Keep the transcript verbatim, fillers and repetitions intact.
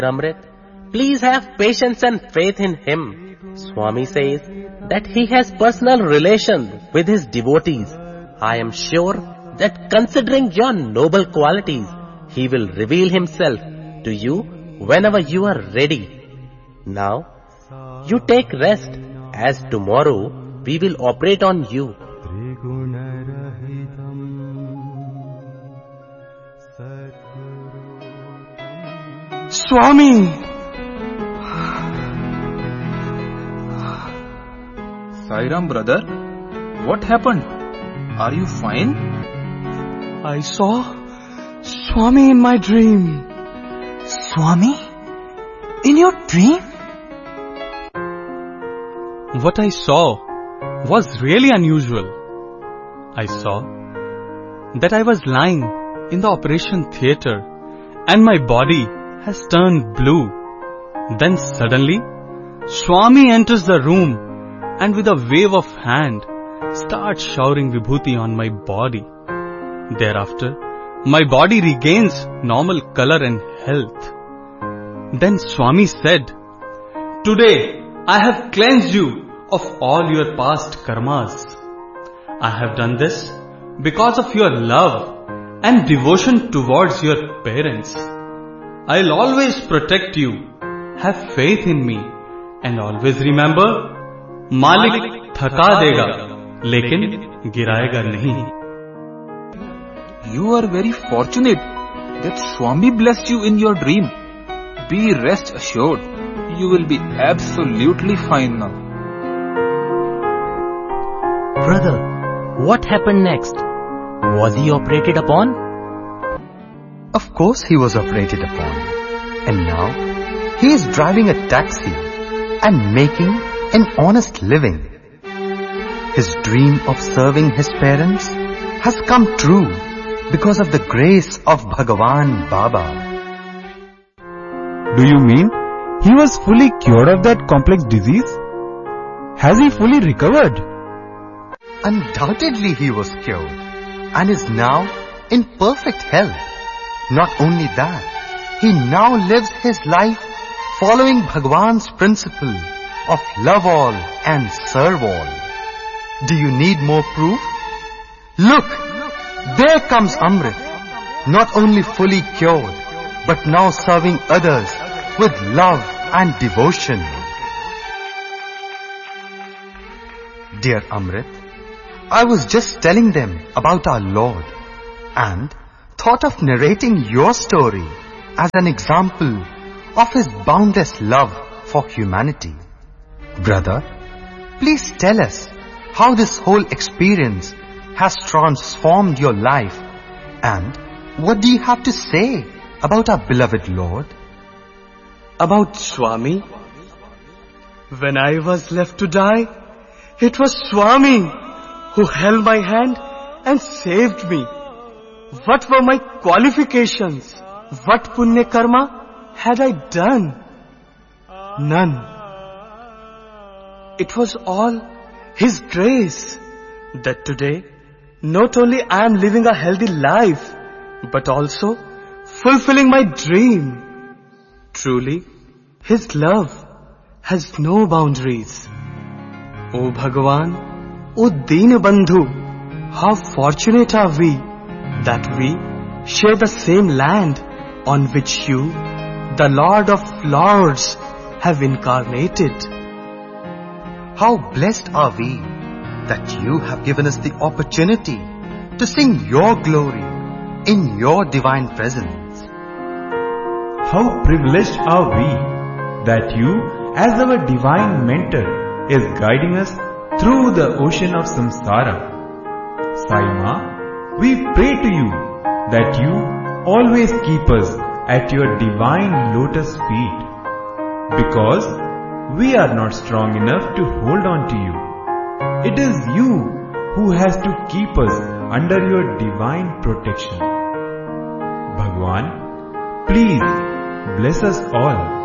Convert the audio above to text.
Amrit, please have patience and faith in him. Swami says that he has personal relation with his devotees. I am sure that considering your noble qualities, he will reveal himself to you whenever you are ready. Now, you take rest, as tomorrow we will operate on you. Swami! Sairam, brother, what happened? Are you fine? I saw Swami in my dream. Swami? In your dream? What I saw was really unusual. I saw that I was lying in the operation theatre and my body has turned blue. Then suddenly, Swami enters the room and with a wave of hand starts showering vibhuti on my body. Thereafter, my body regains normal color and health. Then Swami said, "Today I have cleansed you of all your past karmas. I have done this because of your love and devotion towards your parents. I'll always protect you. Have faith in me and always remember, Malik thaka dega, lekin girayega nahi." You are very fortunate that Swami blessed you in your dream. Be rest assured, you will be absolutely fine now. Brother, what happened next? Was he operated upon? Of course he was operated upon. And now, he is driving a taxi and making an honest living. His dream of serving his parents has come true because of the grace of Bhagavan Baba. Do you mean he was fully cured of that complex disease? Has he fully recovered? Undoubtedly he was cured and is now in perfect health. Not only that, he now lives his life following Bhagavan's principle of love all and serve all. Do you need more proof? Look, there comes Amrit, not only fully cured, but now serving others with love and devotion. Dear Amrit, I was just telling them about our Lord and thought of narrating your story as an example of His boundless love for humanity. Brother, please tell us how this whole experience has transformed your life and what do you have to say about our beloved Lord? About Swami? When I was left to die, it was Swami who held my hand and saved me. What were my qualifications? What punya karma had I done? None. It was all His grace that today not only I am living a healthy life, but also fulfilling my dream. Truly, His love has no boundaries. O Bhagavan, O Deen Bandhu, how fortunate are we that we share the same land on which you, the Lord of Lords, have incarnated. How blessed are we that you have given us the opportunity to sing your glory in your divine presence. How privileged are we that you, as our divine mentor, is guiding us through the ocean of samsara. Sai Ma, we pray to you that you always keep us at your divine lotus feet, because we are not strong enough to hold on to you. It is you who has to keep us under your divine protection. Bhagwan, please bless us all.